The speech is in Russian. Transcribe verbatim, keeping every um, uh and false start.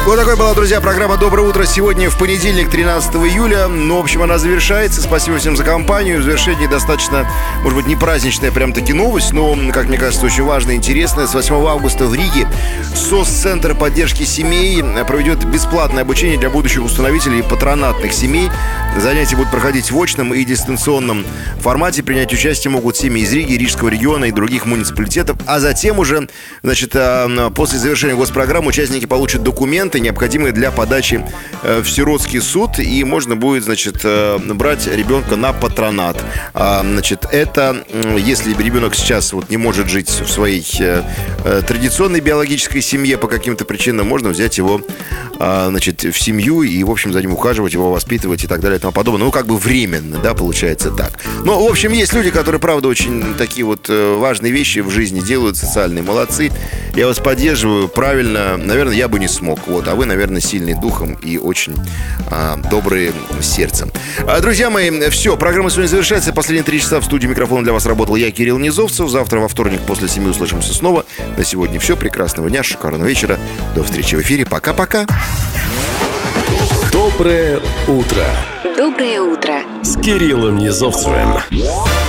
Вот такой была, друзья, программа «Доброе утро». Сегодня в понедельник, тринадцатого июля. Ну, в общем, она завершается. Спасибо всем за компанию. В завершении достаточно, может быть, не праздничная прям-таки новость, но, как мне кажется, очень важная и интересная. С восьмого августа в Риге СОС-центр поддержки семей проведет бесплатное обучение для будущих установителей патронатных семей. Занятия будут проходить в очном и дистанционном формате. Принять участие могут семьи из Риги, Рижского региона и других муниципалитетов. А затем уже, значит, после завершения госпрограммы участники получат документы, необходимые для подачи в сиротский суд, и можно будет, значит, брать ребенка на патронат. Значит, это если ребенок сейчас вот не может жить в своей традиционной биологической семье по каким-то причинам, можно взять его, значит, в семью и, в общем, за ним ухаживать, его воспитывать и так далее и тому подобное. Ну, как бы временно, да, получается так. Но, в общем, есть люди, которые, правда, очень такие вот важные вещи в жизни делают, социальные, молодцы. Я вас поддерживаю, правильно. Наверное, я бы не смог. Вот, а вы, наверное, сильные духом и очень а, добрые сердцем. А, друзья мои, все, программа сегодня завершается. Последние три часа в студии микрофона для вас работал я, Кирилл Низовцев. Завтра во вторник после семи услышимся снова. На сегодня все. Прекрасного дня, шикарного вечера. До встречи в эфире. Пока-пока. Доброе утро. Доброе утро. С Кириллом Низовцевым.